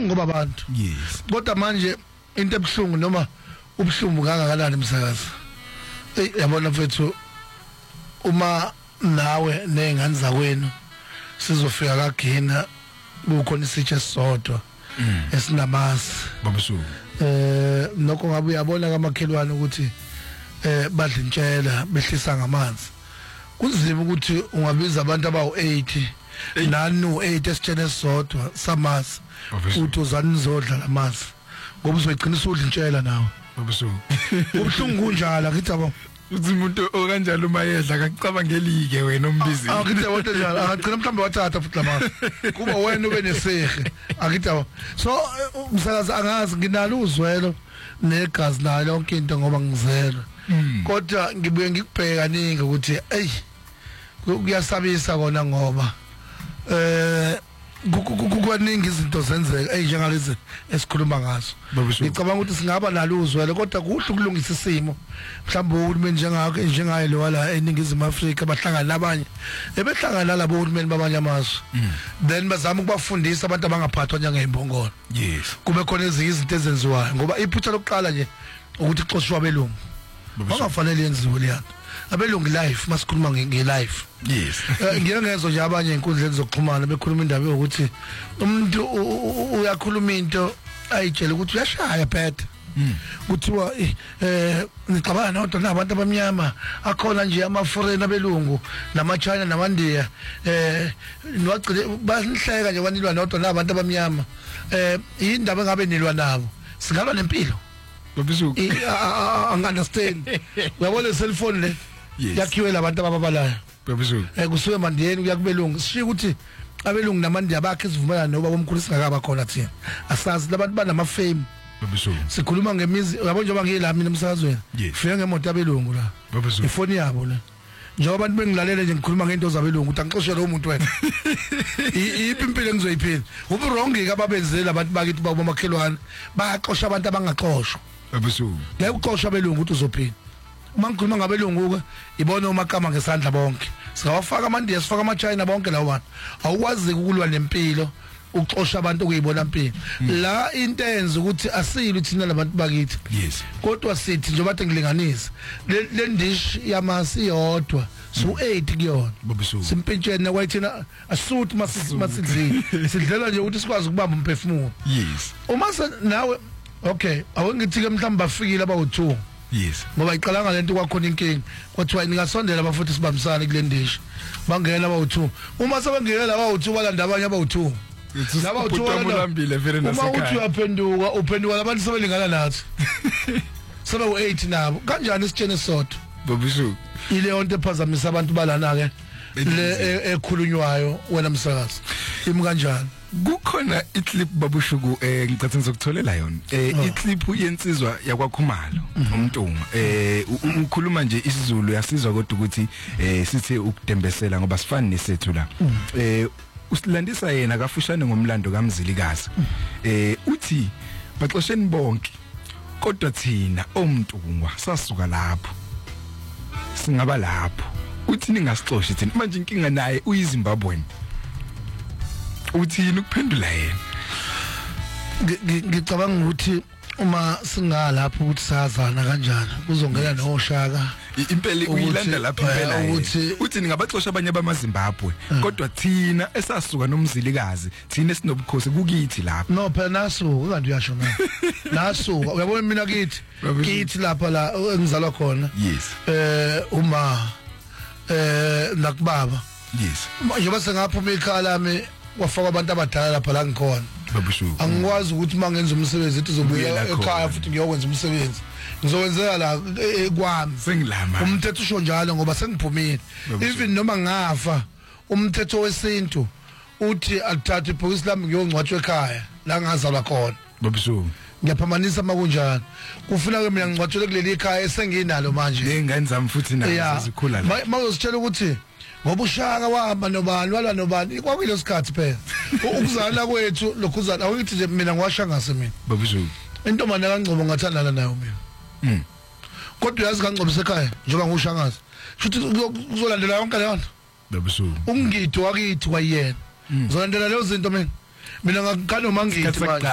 sibhlungu ngoba abantu yes kodwa manje into ebhlungu noma ubhlungu kangakanani umsakazi yabona mfethu uma nawe nezingane zakwenu sizofika kagina kukhona isitshe sodwa esinamasi babusuku nokho ngabe uyabona kamakhelwane ukuthi badla intshela behlisa ngamanzi kunzima ukuthi ungabiza abantu abawu8 nani u8 esitshene sodwa samasi uthi uzanizodla lamasi ngoba uzogcina usudla intshela nawe babusuku ubhlungu kunjalo ngithi yabo uthi umuntu okanjalo mayedla akacabangelike wena umbizi akithi yabo njalo angagcina mhlambe wathatha futhi lamasi kuba wena ube nesehe akithi yabo so umsakazi angazi nginalo uzwelo negazi nayo yonke into ngoba ngizela kodwa ngibuye ngikubheka ningi ukuthi ey kuyasabisa kona ngoba kukuningi izinto zenzeka njengalezi esikhuluma ngazo ngicabanga ukuthi singaba nalo uzwelo kodwa kuhle ukulungisa isimo mhlawumbe uhulumeni njengaye lo wala eningizimu Afrika bahlangana nabanye ebehlangana labo uhulumeni babanye amazwe then bazama ukubafundisa abantu abangaphathwa njengeimbongolo yes kube khona izinto ezenziwayo ngoba iphutha lokuqala nje ukuthi xoshwa belungu bangafanele yenziwe le yanto abelungu live masikhuluma nge-live yes ngiyengezwe nje abanye inkundleni zokuxhumana bekhuluma indaba yokuthi umuntu uyakhuluma into ayitshela ukuthi uyashaya phethe kuthiwa ngicabana nodwa nabantu abamnyama akhona nje ama-foreign abelungu nama-China namaNdiya niwagcile banihleka nje kwanilwa nodwa nabantu abamnyama yindaba engabe nilwa nabo singalwa nempilo babusuku understand uyabona cellphone le yakhiwe labantu ababalayo babusuku kusuke mandiyeni kuyakubelungu sishiya ukuthi abelungu namandiya bakhe sivumelana noba bomkhulu singakaba khona thina asazi labantu banama fame babusuku sikhuluma ngemizi uyabona njengoba ngiyela mina emsakazweni fika ngemoto yabelungu la babusuku ifoni yabo la njengoba abantu bengilalele nje ngikhuluma ngento zabelungu ukuthi angixoshele umuntu wena iphi impilo engizoyiphila ube wrong ababenzela abantu bakithi babomakhelwane baxosha abantu abangaxoshwa babusuku ngeke uxoshwa abelungu ukuthi uzophila uma ngikhuluma ngabelungu ibona umakama ngesandla bonke singawafaka amandiya sifaka ama-China bonke lawo bantu awukwazi ukulwa nempilo uxosha abantu okuyibona impilo la into enza ukuthi asile thina labantu bakithi yes kodwa sithi nje bathi ngilinganisa le dish yamasi yodwa so 8 kuyona babusuku simpintshene kwayithina asuthi masidlile sidlela nje ukuthi sikwazi ukubamba umphefumulo yes uma nawe okay awengithi ke mhlawumbe bafikile abawu2 yes ngoba iqalanga lento kwakhona inkingi kwathiwa ningasondela abafuthi sibambisana kule ndishi bangena abawu2 uma sebengena labawu2 balanda abanye abawu2 laba uthulambile vele nasekhaya uma uthi uphenduka labantu sebelingana nathi sebe u8 nabo kanjani isitshene sodwa babusuku ile onto ephazamisa abantu balana ke le ekhulunywayo wena msakazi imi kanjani kukhona iclip babushuku ngicatha ngizokutholela yona iclip yensizwa yakwaKhumalo umntuma ukhuluma nje isiZulu yasizwa kodwa ukuthi sithe ukudembesela ngoba sifani nesethu la usilandisa yena kafushane ngomlando kaMzilikazi uthi baxosheni bonke kodwa thina omntungwa sasuka lapho singaba lapho uthi ningasixoshi thina manje inkinga naye uyiZimbabwe uthini ukuphendula yena ngicabanga ukuthi uma singalapho ukuthi sazana kanjani kuzongena noShaka impela uyilanda lapha impela uthi ningabaxosha abanye bamaZimbabwe kodwa thina esasuka nomzilikazi thina esinobukhosi kukithi lapha no phela nasuka kanti uyasho mina nasuka uyabona mina kithi lapha la engizalwa khona yes uma nakubaba yes njengoba sengaphuma ekhaya lami kwafaka abantu abadala lapha la ngikhona babushuku angikwazi ukuthi mangenza umsebenzi ethi uzobuya ekhaya futhi ngiyokwenza umsebenzi ngizowenzela la kwami sengilama umthetho usho njalo ngoba sengiphumile even noma ngafa umthetho wesintu uthi akuthathe ibhokisi lami ngiyongcwatshwa ekhaya la ngazalwa khona babushuku ngiyaphamanisa makunjani kufuna ke mina ngicwatshele kuleli ekhaya esenginalo manje nengane zami futhi nazo zikhula la mawuzitshela ukuthi ngoba uShaka wahamba nobani wala nobani kwakuyileso sikhathi phela ukuzala kwethu lokhuzana awuyithi nje mina ngiwashangase mina babushuku intombazane kaNgcobo ngathandana nayo mina kodwa yazi kaNgcobo sekhaya njengoba ngushangazi futhi kuzolandela yonke leyo nto babushuku ungidi wakithi kwayena uzolandela lezo zinto mina ngakhanoma ngithi manje